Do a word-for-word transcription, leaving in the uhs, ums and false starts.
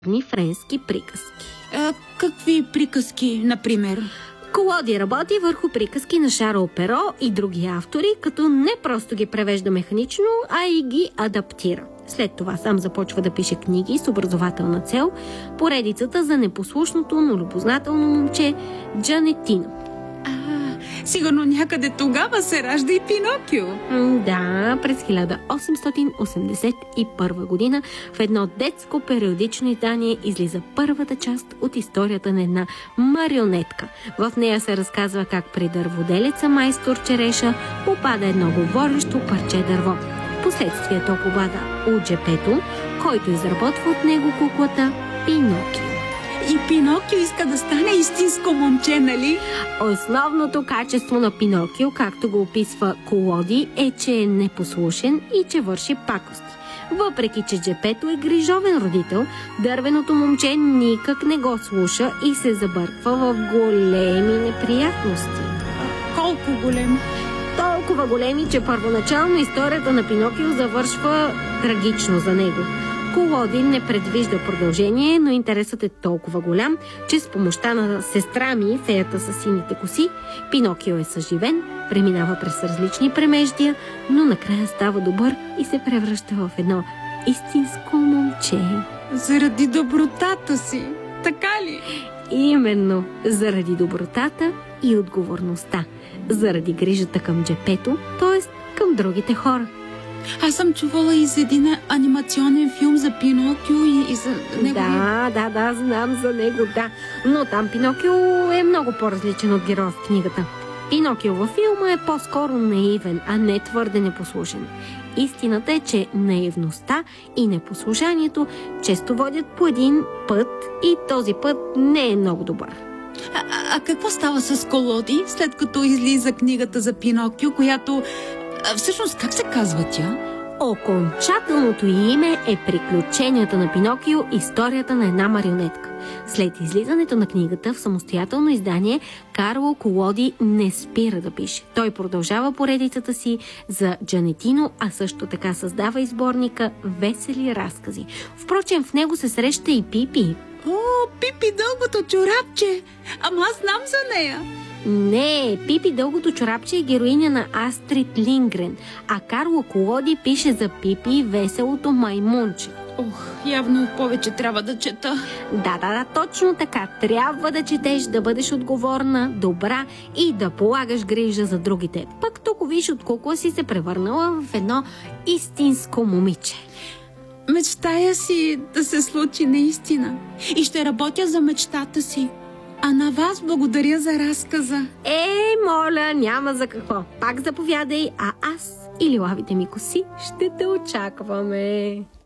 френски приказки. А, какви приказки, например? Колоди работи върху приказки на Шарл Перо и други автори, като не просто ги превежда механично, а и ги адаптира. След това сам започва да пише книги с образователна цел, поредицата за непослушното, но любознателно момче Джанетино. А, сигурно някъде тогава се ражда и Пинокио. Да, през хиляда осемстотин осемдесет и първа година в едно детско периодично издание излиза първата част от историята на една марионетка. В нея се разказва как при дърводелеца майстор Череша попада едно говорещо парче дърво. Впоследствие то попада от джепето, който изработва от него куклата Пинокио. И Пинокио иска да стане истинско момче, нали? Основното качество на Пинокио, както го описва Колоди, е, че е непослушен и че върши пакости. Въпреки че джепето е грижовен родител, дървеното момче никак не го слуша и се забърква в големи неприятности. Колко големи? Толкова големи, че първоначално историята на Пинокио завършва трагично за него. Колоди не предвижда продължение, но интересът е толкова голям, че с помощта на сестра ми, феята с сините коси, Пинокио е съживен, преминава през различни премеждия, но накрая става добър и се превръща в едно истинско момче. Заради добротата си, така ли? Именно, заради добротата и отговорността, заради грижата към джепето, т.е. към другите хора. Аз съм чувала и за един анимационен филм за Пинокио и, и за него. Да, да, да, знам за него, да. Но там Пинокио е много по-различен от героя в книгата. Пинокио във филма е по-скоро наивен, а не твърде непослушен. Истината е, че наивността и непослушанието често водят по един път и този път не е много добър. А, а, а какво става с Колоди, след като излиза книгата за Пинокио, която... А, всъщност, как се казва тя? Окончателното й име е Приключенията на Пинокио, историята на една марионетка. След излизането на книгата в самостоятелно издание, Карло Колоди не спира да пише. Той продължава поредицата си за Джанетино, а също така създава изборника Весели разкази. Впрочем, в него се среща и Пипи. О, Пипи дългото чорапче! Ама аз знам за нея. Не, Пипи дългото чорапче е героиня на Астрид Лингрен, а Карло Колоди пише за Пипи веселото маймунче. Ох, явно повече трябва да чета. Да, да, да, точно така. Трябва да четеш, да бъдеш отговорна, добра и да полагаш грижа за другите. Пък тук виж от кукла си се превърнала в едно истинско момиче. Мечтая си да се случи наистина. И ще работя за мечтата си. А на вас благодаря за разказа. Е, моля, няма за какво. Пак заповядай, а аз или лавите ми коси ще те очакваме.